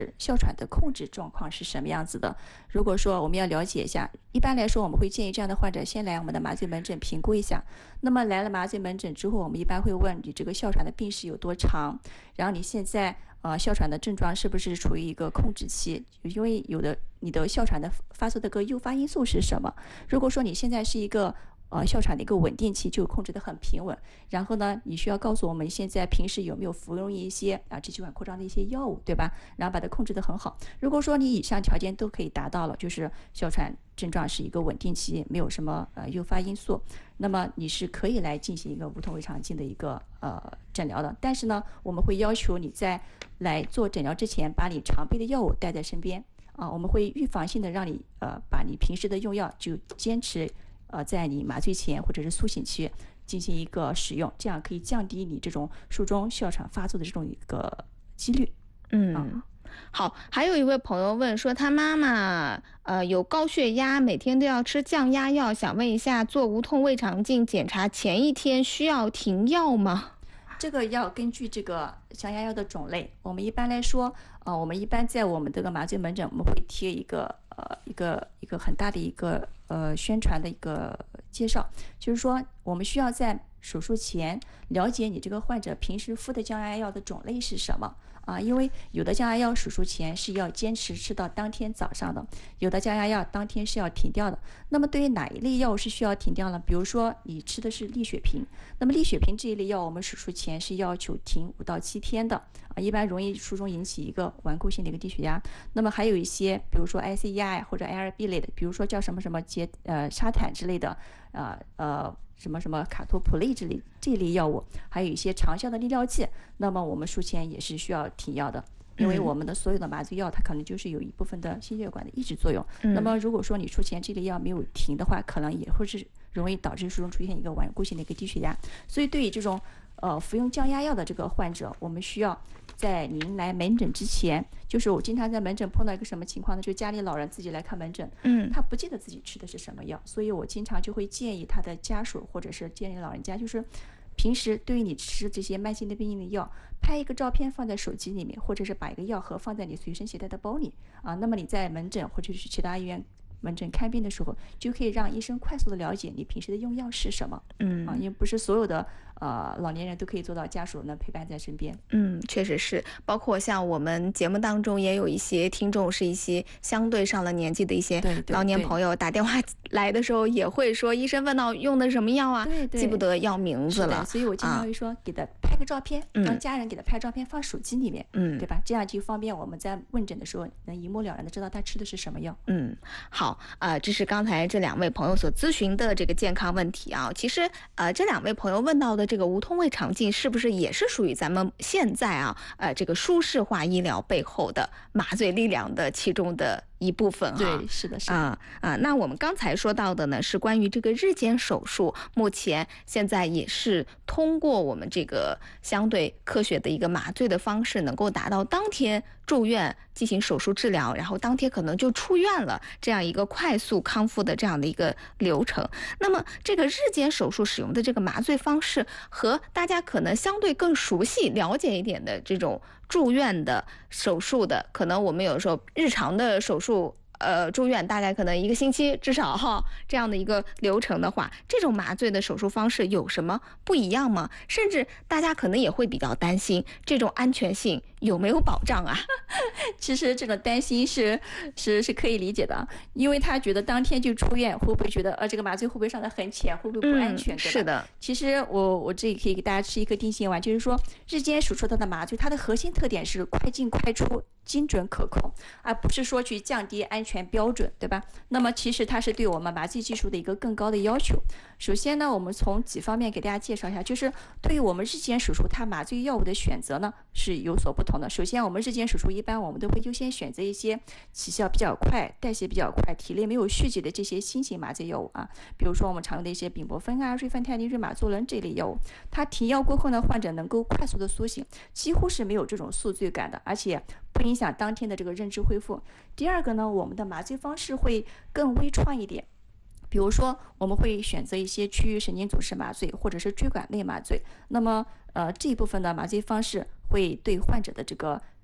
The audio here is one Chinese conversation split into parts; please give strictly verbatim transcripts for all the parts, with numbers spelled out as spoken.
哮喘的控制状况是什么样子的。如果说我们要了解一下，一般来说我们会建议这样的患者先来我们的麻醉门诊评估一下。那么来了麻醉门诊之后，我们一般会问你这个哮喘的病史有多长，然后你现在呃哮喘的症状是不是处于一个控制期，因为有的你的哮喘的发作的个诱发因素是什么。如果说你现在是一个呃，哮喘的一个稳定期，就控制得很平稳。然后呢，你需要告诉我们现在平时有没有服用一些啊支气管扩张的一些药物，对吧？然后把它控制得很好。如果说你以上条件都可以达到了，就是哮喘症状是一个稳定期，没有什么呃诱发因素，那么你是可以来进行一个无痛胃肠镜的一个呃诊疗的。但是呢，我们会要求你在来做诊疗之前，把你常备的药物带在身边啊，我们会预防性的让你呃把你平时的用药就坚持。呃，在你麻醉前或者是苏醒期进行一个使用，这样可以降低你这种术中哮喘发作的这种一个几率。 嗯，啊、好，还有一位朋友问说，他妈妈呃有高血压，每天都要吃降压药，想问一下，做无痛胃肠镜检查前一天需要停药吗？ 这个要根据这个降压药的种类，我们一般来说，呃，我们一般在我们这个麻醉门诊，我们会贴一个呃一个一个很大的一个呃宣传的一个介绍，就是说我们需要在手术前了解你这个患者平时服的降压药的种类是什么啊，因为有的降压药手术前是要坚持吃到当天早上的，有的降压药当天是要停掉的。那么对于哪一类药物是需要停掉呢？比如说你吃的是利血平，那么利血平这一类药我们手术前是要求停五到七天的啊，一般容易术中引起一个顽固性的一个低血压。那么还有一些比如说 I C E I 或者 I R B 类的，比如说叫什么什么杰呃沙坦之类的啊 呃, 呃什么什么卡托普类之类这类药物，还有一些长效的利尿剂，那么我们术前也是需要停药的。因为我们的所有的麻醉药它可能就是有一部分的心血管的抑制作用、嗯、那么如果说你术前这类药没有停的话，可能也会是容易导致术中出现一个顽固性的一个低血压。所以对于这种呃服用降压药的这个患者，我们需要在您来门诊之前，就是我经常在门诊碰到一个什么情况呢，就是家里老人自己来看门诊，嗯，他不记得自己吃的是什么药，所以我经常就会建议他的家属或者是建议老人家，就是平时对于你吃这些慢性的病的药，拍一个照片放在手机里面，或者是把一个药盒放在你随身携带的包里啊。那么你在门诊或者是其他医院门诊看病的时候，就可以让医生快速的了解你平时的用药是什么。嗯啊，因为不是所有的呃老年人都可以做到家属能陪伴在身边。 嗯，确实是，包括像我们节目当中也有一些听众是一些相对上了年纪的一些老年朋友，打电话来的时候也会说，医生问到用的什么药啊，对对，记不得药名字了。 所以我经常会说、啊、给他拍个照片，让家人给他拍照片放手机里面，嗯，对吧？这样就方便我们在问诊的时候能一目了然的知道他吃的是什么药。 嗯，好，呃，这是刚才这两位朋友所咨询的这个健康问题啊。其实呃，这两位朋友问到的这个无痛胃肠镜是不是也是属于咱们现在啊呃这个舒适化医疗背后的麻醉力量的其中的一部分哈？ 对，是的，是的。 啊啊，那我们刚才说到的呢，是关于这个日间手术，目前现在也是通过我们这个相对科学的一个麻醉的方式，能够达到当天住院进行手术治疗，然后当天可能就出院了，这样一个快速康复的这样的一个流程。那么这个日间手术使用的这个麻醉方式，和大家可能相对更熟悉了解一点的这种住院的手术的，可能我们有时候日常的手术呃，住院大概可能一个星期至少哈，这样的一个流程的话，这种麻醉的手术方式有什么不一样吗？甚至大家可能也会比较担心这种安全性有没有保障啊？ 其实这种担心是是是可以理解的，因为他觉得当天就出院，会不会觉得呃这个麻醉会不会上得很浅，会不会不安全？ 嗯、对吧？是的。 其实我我这里可以给大家吃一颗定心丸，就是说日间手术它的麻醉，它的核心特点是快进快出，精准可控，而不是说去降低安全标准，对吧？那么其实它是对我们麻醉技术的一个更高的要求。首先呢，我们从几方面给大家介绍一下，就是对于我们日间手术，它麻醉药物的选择呢是有所不同的。首先，我们日间手术一般我们都会优先选择一些起效比较快、代谢比较快、体内没有蓄积的这些新型麻醉药物啊，比如说我们常用的一些丙泊酚啊、瑞芬泰林、瑞马唑仑这类药物。它停药过后呢，患者能够快速的苏醒，几乎是没有这种宿醉感的，而且不影响当天的这个认知恢复。第二个呢，我们的麻醉方式会更微创一点，比如说我们会选择一些区域神经阻塞麻醉或者是椎管类麻醉，那么呃这一部分的麻醉方式会对患者的这个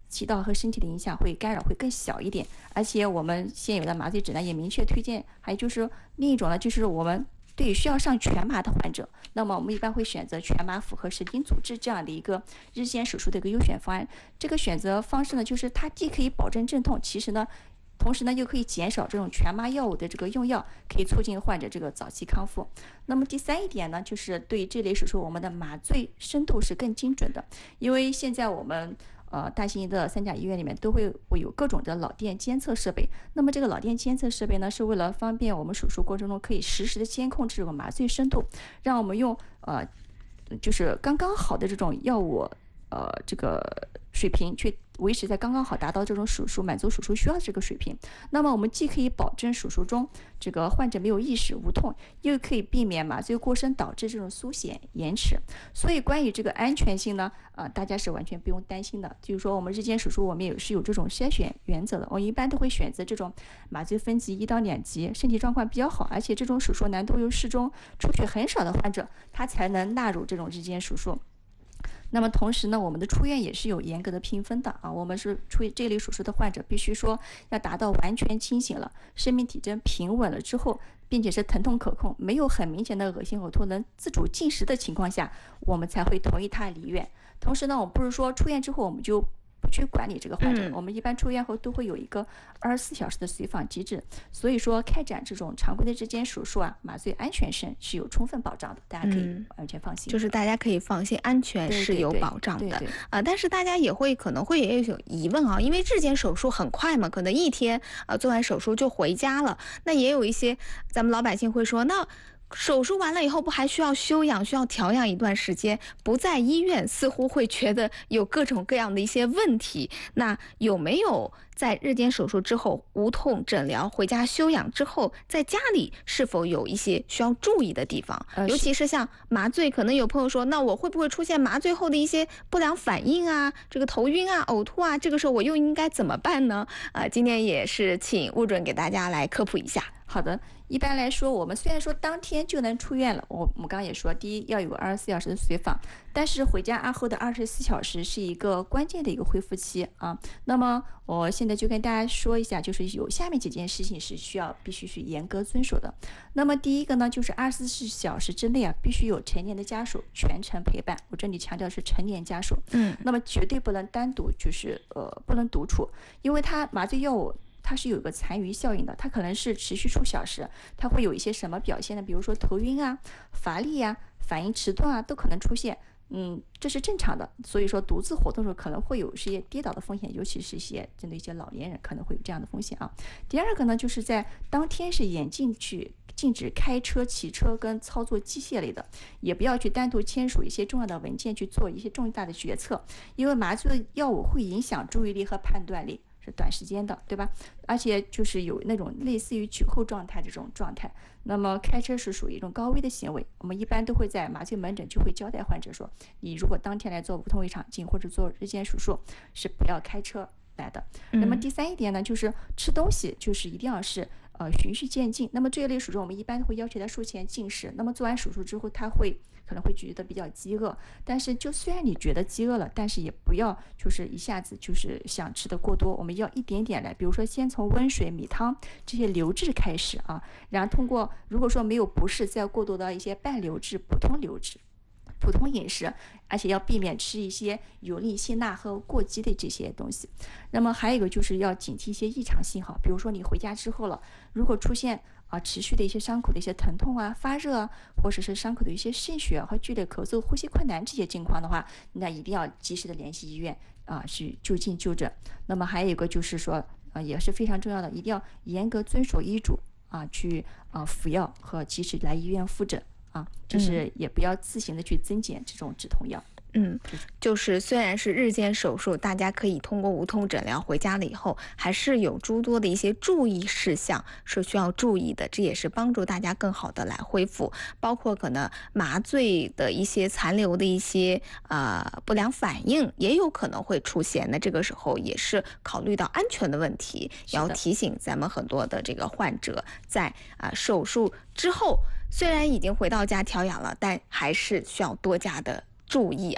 起到和身体的影响会干扰会更小一点。而且我们现有的麻醉指南也明确推荐，还有就是另一种呢，就是我们对于需要上全麻的患者，那么我们一般会选择全麻符合神经阻滞这样的一个日间手术的一个优选方案。这个选择方式呢，就是它既可以保证镇痛，其实呢同时呢，又可以减少这种全麻药物的这个用药，可以促进患者这个早期康复。那么第三一点呢，就是对这类手术，我们的麻醉深度是更精准的，因为现在我们呃大型的三甲医院里面都会会有各种的脑电监测设备。那么这个脑电监测设备呢，是为了方便我们手术过程中可以实时的监控这种麻醉深度，让我们用呃就是刚刚好的这种药物呃这个水平去维持在刚刚好达到这种手术满足手术需要的这个水平。那么我们既可以保证手术中这个患者没有意识无痛，又可以避免麻醉过深导致这种苏显延迟。所以关于这个安全性呢，呃，大家是完全不用担心的。就是说我们日间手术我们也是有这种筛选原则的，我一般都会选择这种麻醉分级一到两级，身体状况比较好，而且这种手术难度又适中，出血很少的患者，他才能纳入这种日间手术。那么同时呢，我们的出院也是有严格的评分的啊。我们是出这类手术的患者，必须说要达到完全清醒了，生命体征平稳了之后，并且是疼痛可控，没有很明显的恶心呕吐，能自主进食的情况下，我们才会同意他离院。同时呢，我们不是说出院之后我们就不去管理这个患者， 嗯、 我们一般出院后都会有一个二十四小时的随访机制。所以说开展这种常规的日间手术啊，麻醉安全性是有充分保障的，大家可以完全放心。 嗯、就是大家可以放心，安全是有保障的。 对对对对呃，但是大家也会可能会也有疑问啊，因为日间手术很快嘛，可能一天呃做完手术就回家了。那也有一些咱们老百姓会说，那手术完了以后不还需要休养，需要调养一段时间，不在医院似乎会觉得有各种各样的一些问题。那有没有在日间手术之后无痛诊疗回家休养之后，在家里是否有一些需要注意的地方？ 呃、 尤其是像麻醉，可能有朋友说，那我会不会出现麻醉后的一些不良反应啊，这个头晕啊、呕吐啊，这个时候我又应该怎么办呢？呃，今天也是请吴准给大家来科普一下。 好的，一般来说，我们虽然说当天就能出院了，我我们刚刚也说，第一要有二十四小时的随访，但是回家安后的二十四小时是一个关键的一个恢复期啊。那么我现在就跟大家说一下，就是有下面几件事情是需要必须是严格遵守的。那么第一个呢，就是二十四小时之内啊，必须有成年的家属全程陪伴。我这里强调是成年家属， 嗯， 那么绝对不能单独，就是呃不能独处，因为它麻醉药物它是有一个残余效应的，它可能是持续数小时，它会有一些什么表现呢？比如说头晕啊、乏力啊、反应迟钝啊，都可能出现。嗯，这是正常的。所以说独自活动的时候可能会有一些跌倒的风险，尤其是一些针对一些老年人可能会有这样的风险啊。第二个呢，就是在当天是严禁去禁止开车、骑车跟操作机械类的，也不要去单独签署一些重要的文件去做一些重大的决策，因为麻醉药物会影响注意力和判断力。是短时间的，对吧？而且就是有那种类似于酒后状态这种状态，那么开车是属于一种高危的行为，我们一般都会在麻醉门诊就会交代患者说，你如果当天来做无痛胃肠镜或者做日间手术，是不要开车来的。 嗯、 那么第三一点呢，就是吃东西就是一定要是呃循序渐进。那么这一类手术我们一般会要求他术前进食，那么做完手术之后他会可能会觉得比较饥饿，但是就虽然你觉得饥饿了，但是也不要就是一下子就是想吃的过多，我们要一点点来，比如说先从温水、米汤这些流质开始啊，然后通过如果说没有不适，再过渡到一些半流质、普通流质。普通饮食，而且要避免吃一些油腻、辛辣和过激的这些东西。那么还有一个就是要警惕一些异常信号，比如说你回家之后了，如果出现啊持续的一些伤口的一些疼痛啊、发热啊，或者是伤口的一些渗血和剧烈咳嗽、呼吸困难这些情况的话，那一定要及时的联系医院啊去就近就诊。那么还有一个就是说，啊也是非常重要的，一定要严格遵守医嘱啊，去啊服药和及时来医院复诊。啊，就是也不要自行的去增减这种止痛药。 嗯，就是虽然是日间手术，大家可以通过无痛诊疗回家了以后，还是有诸多的一些注意事项是需要注意的，这也是帮助大家更好的来恢复，包括可能麻醉的一些残留的一些呃不良反应也有可能会出现，那这个时候也是考虑到安全的问题，要提醒咱们很多的这个患者在啊、呃、手术之后虽然已经回到家调养了，但还是需要多加的注意啊，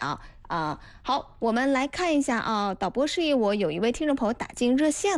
啊。好，我们来看一下啊，导播示意我有一位听众朋友打进热线。